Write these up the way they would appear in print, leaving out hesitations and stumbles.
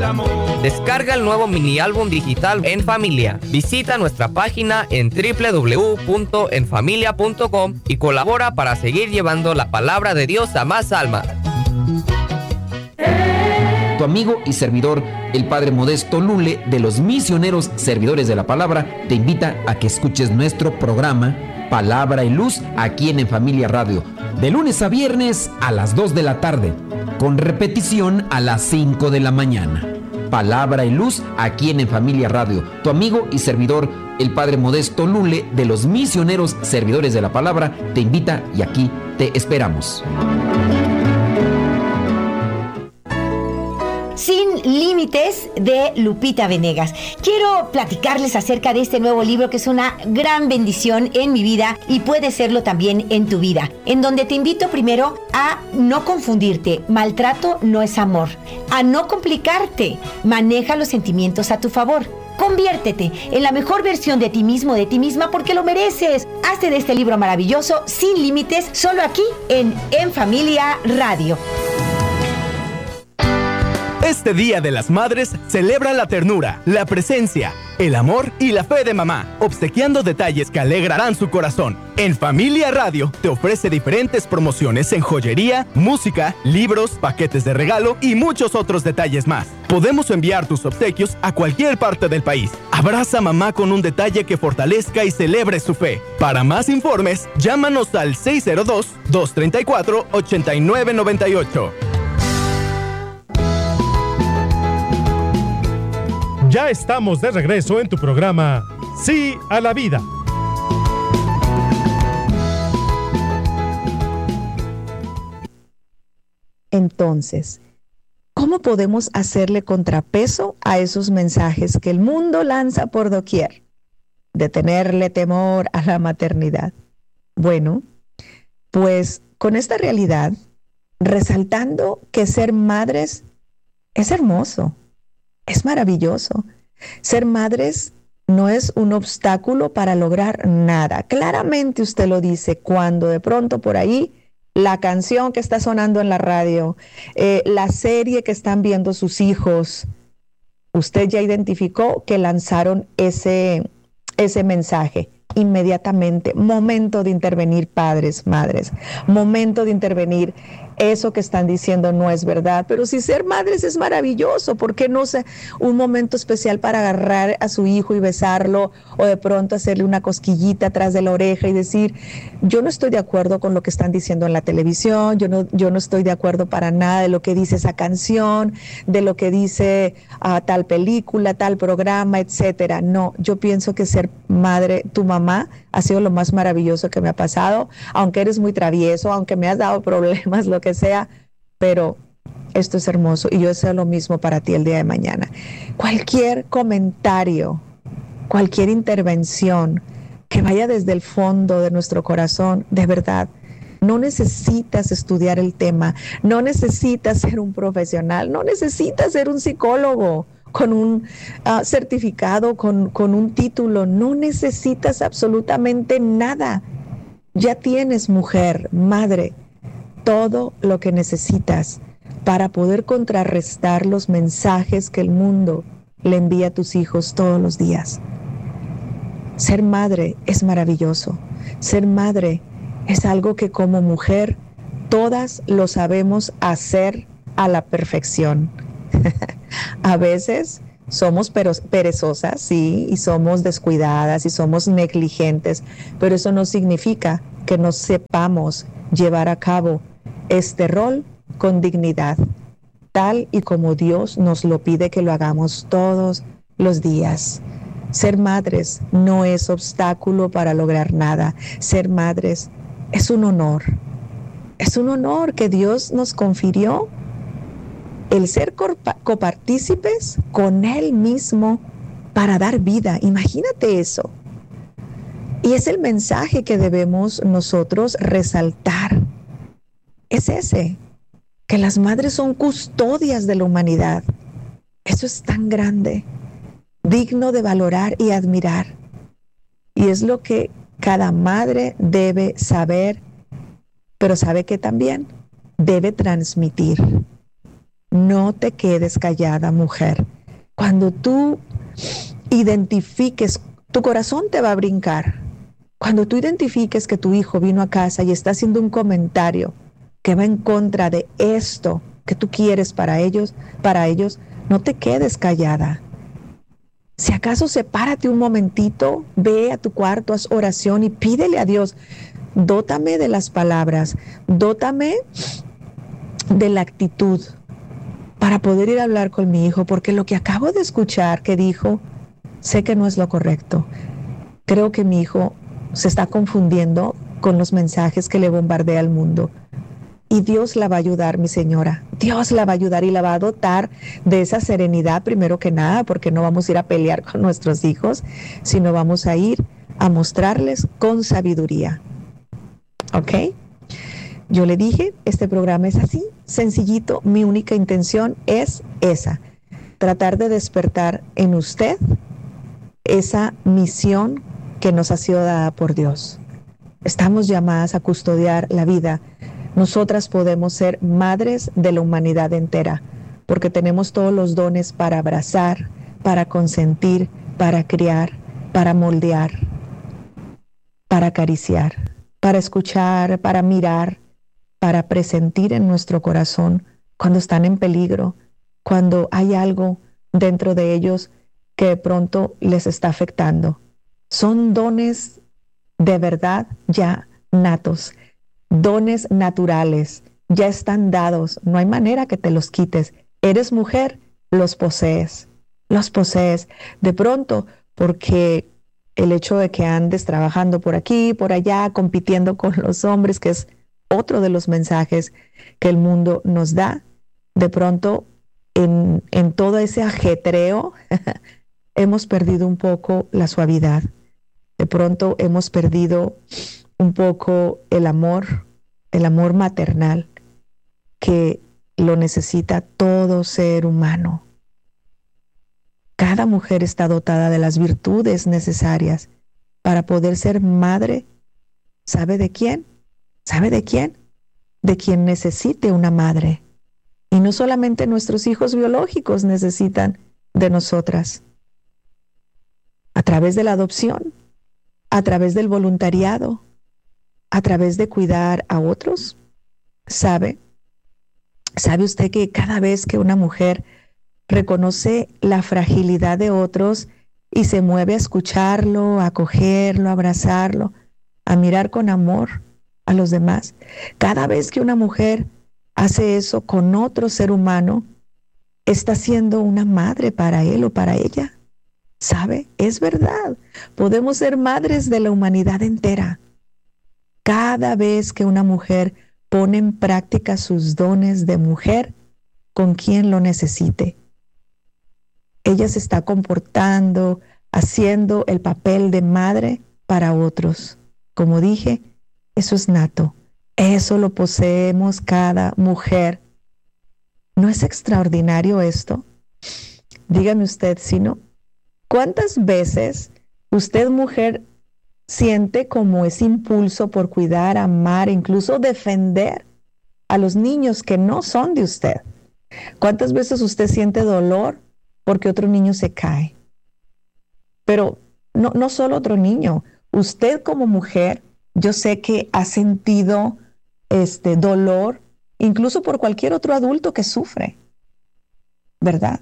el amor. Descarga el nuevo mini álbum digital En Familia. Visita nuestra página en www.enfamilia.com y colabora para seguir llevando la palabra de Dios a más almas. Tu amigo y servidor, el Padre Modesto Lule, de los Misioneros Servidores de la Palabra, te invita a que escuches nuestro programa Palabra y Luz aquí en Familia Radio, de lunes a viernes a las 2 de la tarde, con repetición a las 5 de la mañana. Palabra y Luz aquí en Familia Radio. Tu amigo y servidor, el Padre Modesto Lule, de los Misioneros Servidores de la Palabra, te invita y aquí te esperamos. Sin Límites, de Lupita Venegas. Quiero platicarles acerca de este nuevo libro que es una gran bendición en mi vida y puede serlo también en tu vida, en donde te invito primero a no confundirte. Maltrato no es amor. A no complicarte. Maneja los sentimientos a tu favor. Conviértete en la mejor versión de ti mismo, de ti misma, porque lo mereces. Hazte de este libro maravilloso, Sin Límites, solo aquí en Familia Radio. Este Día de las Madres celebra la ternura, la presencia, el amor y la fe de mamá, obsequiando detalles que alegrarán su corazón. En Familia Radio te ofrece diferentes promociones en joyería, música, libros, paquetes de regalo y muchos otros detalles más. Podemos enviar tus obsequios a cualquier parte del país. Abraza a mamá con un detalle que fortalezca y celebre su fe. Para más informes, llámanos al 602-234-8998. Ya estamos de regreso en tu programa Sí a la Vida. Entonces, ¿cómo podemos hacerle contrapeso a esos mensajes que el mundo lanza por doquier? De tenerle temor a la maternidad. Bueno, pues con esta realidad, resaltando que ser madres es hermoso. Es maravilloso. Ser madres no es un obstáculo para lograr nada. Claramente usted lo dice cuando de pronto por ahí la canción que está sonando en la radio, la serie que están viendo sus hijos, usted ya identificó que lanzaron ese mensaje. Inmediatamente, momento de intervenir, padres, madres, momento de intervenir. Eso que están diciendo no es verdad, pero si ser madres es maravilloso, ¿por qué no ser un momento especial para agarrar a su hijo y besarlo, o de pronto hacerle una cosquillita atrás de la oreja y decir, yo no estoy de acuerdo con lo que están diciendo en la televisión, yo no estoy de acuerdo para nada de lo que dice esa canción, de lo que dice tal película, tal programa, etcétera? No, yo pienso que ser madre, tu mamá, ha sido lo más maravilloso que me ha pasado, aunque eres muy travieso, aunque me has dado problemas, lo que sea, pero esto es hermoso y yo deseo lo mismo para ti el día de mañana. Cualquier comentario, cualquier intervención que vaya desde el fondo de nuestro corazón, de verdad, no necesitas estudiar el tema, no necesitas ser un profesional, no necesitas ser un psicólogo con un certificado, con un título, no necesitas absolutamente nada. Ya tienes, mujer, madre, todo lo que necesitas para poder contrarrestar los mensajes que el mundo le envía a tus hijos todos los días. Ser madre es maravilloso. Ser madre es algo que como mujer todas lo sabemos hacer a la perfección. A veces somos perezosas, sí, y somos descuidadas y somos negligentes, pero eso no significa que no sepamos llevar a cabo este rol con dignidad, tal y como Dios nos lo pide que lo hagamos todos los días. Ser madres no es obstáculo para lograr nada. Ser madres es un honor. Es un honor que Dios nos confirió, el ser copartícipes con Él mismo para dar vida. Imagínate eso. Y es el mensaje que debemos nosotros resaltar. Es ese, que las madres son custodias de la humanidad. Eso es tan grande, digno de valorar y admirar. Y es lo que cada madre debe saber, pero sabe que también debe transmitir. No te quedes callada, mujer. Cuando tú identifiques, tu corazón te va a brincar. Cuando tú identifiques que tu hijo vino a casa y está haciendo un comentario que va en contra de esto que tú quieres para ellos, no te quedes callada. Si acaso sepárate un momentito, ve a tu cuarto, haz oración y pídele a Dios, dótame de las palabras, dótame de la actitud para poder ir a hablar con mi hijo, porque lo que acabo de escuchar que dijo, sé que no es lo correcto. Creo que mi hijo se está confundiendo con los mensajes que le bombardea al mundo. Y Dios la va a ayudar, mi señora. Dios la va a ayudar y la va a dotar de esa serenidad, primero que nada, porque no vamos a ir a pelear con nuestros hijos, sino vamos a ir a mostrarles con sabiduría. ¿Ok? Yo le dije, este programa es así, sencillito. Mi única intención es esa, tratar de despertar en usted esa misión que nos ha sido dada por Dios. Estamos llamadas a custodiar la vida. Nosotras podemos ser madres de la humanidad entera, porque tenemos todos los dones para abrazar, para consentir, para criar, para moldear, para acariciar, para escuchar, para mirar, para presentir en nuestro corazón cuando están en peligro, cuando hay algo dentro de ellos que de pronto les está afectando. Son dones de verdad ya natos, dones naturales, ya están dados, no hay manera que te los quites. Eres mujer, los posees. De pronto, porque el hecho de que andes trabajando por aquí, por allá, compitiendo con los hombres, que es otro de los mensajes que el mundo nos da, de pronto en todo ese ajetreo hemos perdido un poco la suavidad. De pronto hemos perdido un poco el amor maternal que lo necesita todo ser humano. Cada mujer está dotada de las virtudes necesarias para poder ser madre. ¿Sabe de quién? ¿Sabe de quién? De quien necesite una madre. Y no solamente nuestros hijos biológicos necesitan de nosotras. A través de la adopción, a través del voluntariado, a través de cuidar a otros. ¿Sabe usted que cada vez que una mujer reconoce la fragilidad de otros y se mueve a escucharlo, a acogerlo, a abrazarlo, a mirar con amor a los demás, cada vez que una mujer hace eso con otro ser humano, está siendo una madre para él o para ella? ¿Sabe? Es verdad. Podemos ser madres de la humanidad entera. Cada vez que una mujer pone en práctica sus dones de mujer con quien lo necesite, ella se está comportando, haciendo el papel de madre para otros. Como dije, eso es nato. Eso lo poseemos cada mujer. ¿No es extraordinario esto? Dígame usted si no. ¿Cuántas veces usted, mujer, siente como ese impulso por cuidar, amar, incluso defender a los niños que no son de usted? ¿Cuántas veces usted siente dolor porque otro niño se cae? Pero no solo otro niño. Usted como mujer, yo sé que ha sentido dolor incluso por cualquier otro adulto que sufre, ¿verdad?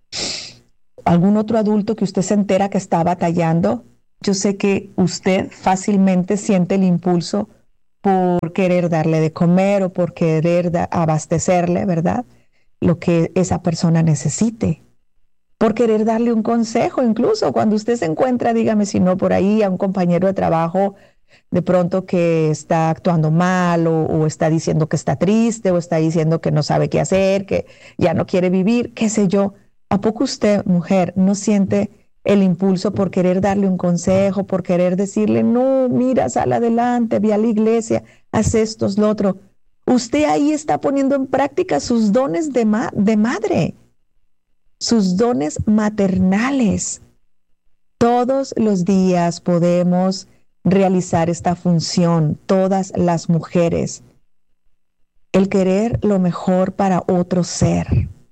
Algún otro adulto que usted se entera que está batallando. Yo sé que usted fácilmente siente el impulso por querer darle de comer o por querer abastecerle, ¿verdad? Lo que esa persona necesite. Por querer darle un consejo, incluso cuando usted se encuentra, dígame si no, por ahí a un compañero de trabajo de pronto que está actuando mal o está diciendo que está triste o está diciendo que no sabe qué hacer, que ya no quiere vivir, qué sé yo. ¿A poco usted, mujer, no siente el impulso por querer darle un consejo, por querer decirle, no, mira, sal adelante, ve a la iglesia, haz esto, haz lo otro? Usted ahí está poniendo en práctica sus dones de madre, sus dones maternales. Todos los días podemos realizar esta función, todas las mujeres. El querer lo mejor para otro ser.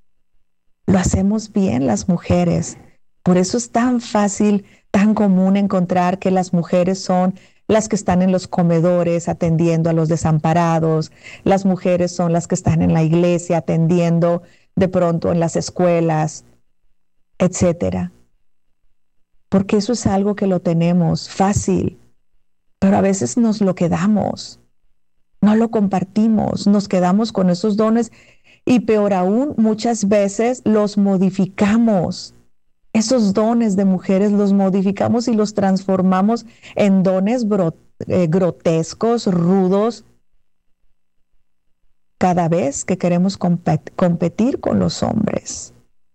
Lo hacemos bien las mujeres. Por eso es tan fácil, tan común encontrar que las mujeres son las que están en los comedores atendiendo a los desamparados, las mujeres son las que están en la iglesia atendiendo de pronto en las escuelas, etcétera. Porque eso es algo que lo tenemos fácil, pero a veces nos lo quedamos, no lo compartimos, nos quedamos con esos dones y peor aún, muchas veces los modificamos. Esos dones de mujeres los modificamos y los transformamos en dones grotescos, rudos, cada vez que queremos competir con los hombres.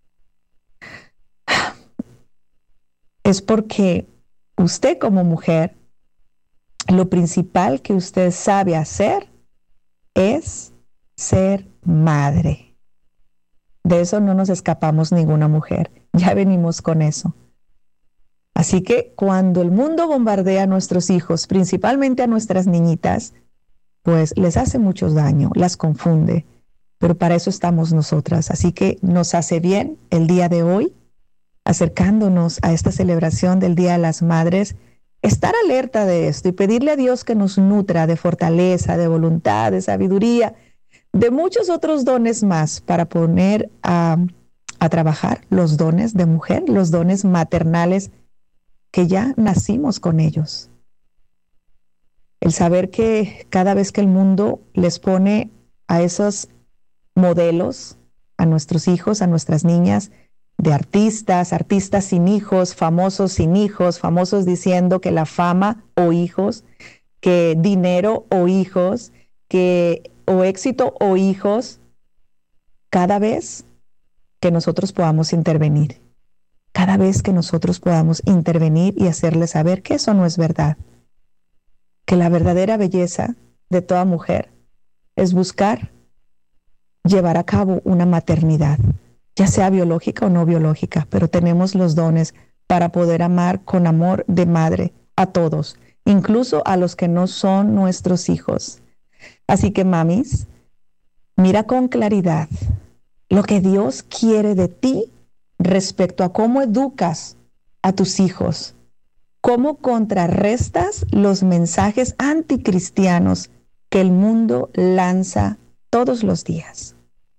Es porque usted como mujer, lo principal que usted sabe hacer es ser madre. De eso no nos escapamos ninguna mujer. Ya venimos con eso. Así que cuando el mundo bombardea a nuestros hijos, principalmente a nuestras niñitas, pues les hace mucho daño, las confunde. Pero para eso estamos nosotras. Así que nos hace bien el día de hoy, acercándonos a esta celebración del Día de las Madres, estar alerta de esto y pedirle a Dios que nos nutra de fortaleza, de voluntad, de sabiduría, de muchos otros dones más para poner a trabajar los dones de mujer, los dones maternales que ya nacimos con ellos. El saber que cada vez que el mundo les pone a esos modelos, a nuestros hijos, a nuestras niñas, de artistas sin hijos, famosos sin hijos, famosos diciendo que la fama o hijos, que dinero o hijos, que o éxito o hijos, cada vez que nosotros podamos intervenir, cada vez que nosotros podamos intervenir y hacerles saber que eso no es verdad, que la verdadera belleza de toda mujer es buscar llevar a cabo una maternidad, ya sea biológica o no biológica, pero tenemos los dones para poder amar con amor de madre a todos, incluso a los que no son nuestros hijos. Así que mamis, mira con claridad lo que Dios quiere de ti respecto a cómo educas a tus hijos, cómo contrarrestas los mensajes anticristianos que el mundo lanza todos los días.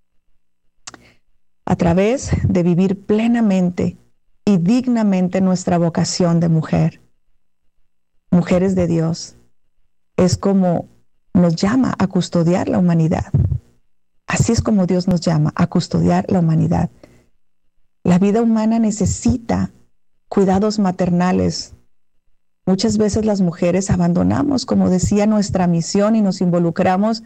A través de vivir plenamente y dignamente nuestra vocación de mujer, mujeres de Dios, es como nos llama a custodiar la humanidad. Así es como Dios nos llama a custodiar la humanidad. La vida humana necesita cuidados maternales. Muchas veces las mujeres abandonamos, como decía, nuestra misión y nos involucramos,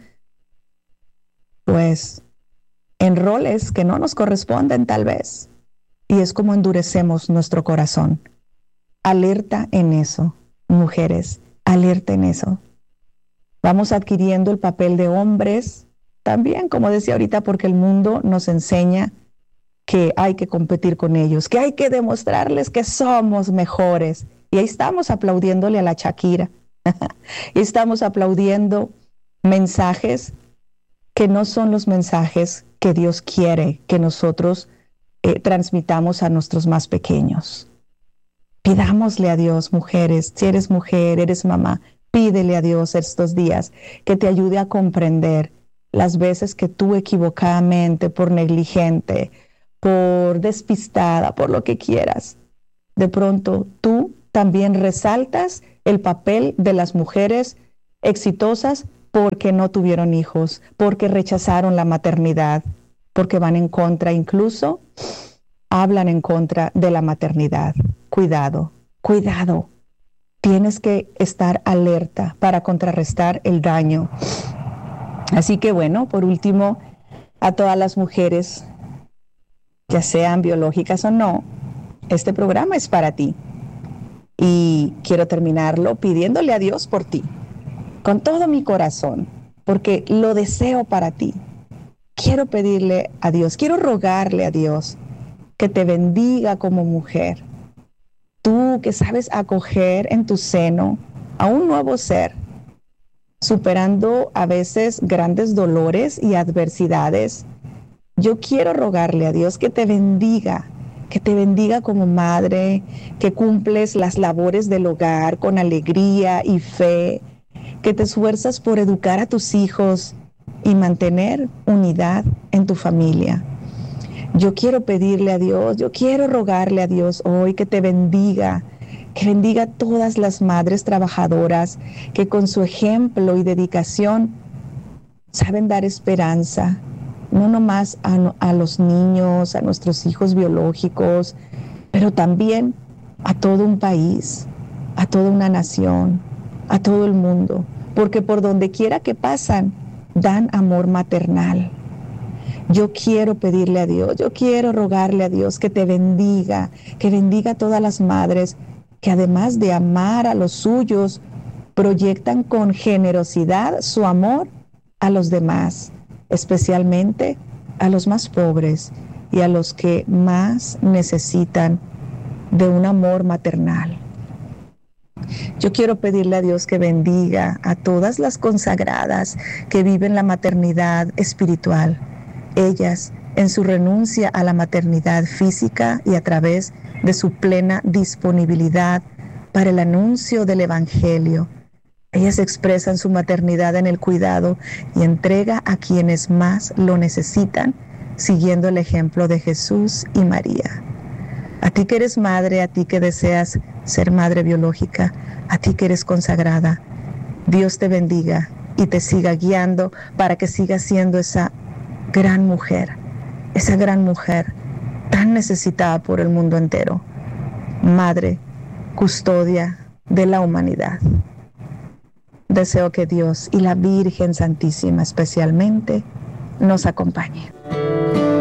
pues, en roles que no nos corresponden tal vez. Y es como endurecemos nuestro corazón. Alerta en eso, mujeres, alerta en eso. Vamos adquiriendo el papel de hombres, también, como decía ahorita, porque el mundo nos enseña que hay que competir con ellos, que hay que demostrarles que somos mejores. Y ahí estamos aplaudiéndole a la Shakira. Y estamos aplaudiendo mensajes que no son los mensajes que Dios quiere que nosotros transmitamos a nuestros más pequeños. Pidámosle a Dios, mujeres, si eres mujer, eres mamá, pídele a Dios estos días que te ayude a comprender las veces que tú equivocadamente, por negligente, por despistada, por lo que quieras, de pronto tú también resaltas el papel de las mujeres exitosas porque no tuvieron hijos, porque rechazaron la maternidad, porque van en contra, incluso hablan en contra de la maternidad. Cuidado, cuidado. Tienes que estar alerta para contrarrestar el daño. Así que bueno, por último, a todas las mujeres, ya sean biológicas o no, este programa es para ti. Y quiero terminarlo pidiéndole a Dios por ti, con todo mi corazón, porque lo deseo para ti. Quiero pedirle a Dios, quiero rogarle a Dios que te bendiga como mujer. Tú que sabes acoger en tu seno a un nuevo ser, superando a veces grandes dolores y adversidades, Yo quiero rogarle a Dios que te bendiga como madre, que cumples las labores del hogar con alegría y fe, que te esfuerzas por educar a tus hijos y mantener unidad en tu familia. Yo quiero pedirle a Dios, yo quiero rogarle a Dios hoy que te bendiga, que bendiga a todas las madres trabajadoras que con su ejemplo y dedicación saben dar esperanza, no nomás a los niños, a nuestros hijos biológicos, pero también a todo un país, a toda una nación, a todo el mundo, porque por donde quiera que pasan, dan amor maternal. Yo quiero pedirle a Dios, yo quiero rogarle a Dios que te bendiga, que bendiga a todas las madres que además de amar a los suyos, proyectan con generosidad su amor a los demás, especialmente a los más pobres y a los que más necesitan de un amor maternal. Yo quiero pedirle a Dios que bendiga a todas las consagradas que viven la maternidad espiritual. Ellas, en su renuncia a la maternidad física y a través de su plena disponibilidad para el anuncio del Evangelio, ellas expresan su maternidad en el cuidado y entrega a quienes más lo necesitan, siguiendo el ejemplo de Jesús y María. A ti que eres madre, a ti que deseas ser madre biológica, a ti que eres consagrada, Dios te bendiga y te siga guiando para que sigas siendo esa gran mujer tan necesitada por el mundo entero, madre, custodia de la humanidad. Deseo que Dios y la Virgen Santísima especialmente nos acompañe.